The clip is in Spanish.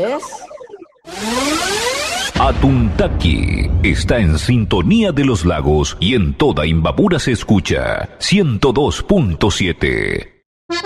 noches. Atuntaqui está en sintonía de los lagos y en toda Imbabura se escucha 102.7.